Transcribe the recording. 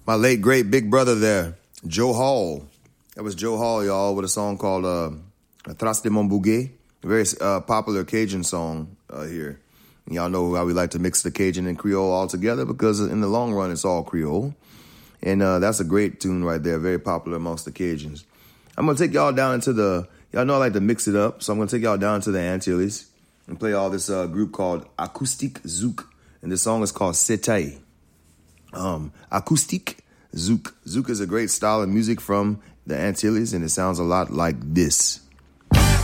My late great big brother there, Joe Hall. That was Joe Hall, y'all, with a song called Atrás de Mon Bouguet, a very popular Cajun song here. And y'all know how we like to mix the Cajun and Creole all together because in the long run, it's all Creole. And that's a great tune right there, very popular amongst the Cajuns. I'm going to take y'all down into y'all know I like to mix it up, so I'm going to take y'all down to the Antilles and play all this group called Acoustic Zouk. And this song is called Setay. Acoustic Zouk. Zouk is a great style of music from the Antilles, and it sounds a lot like this.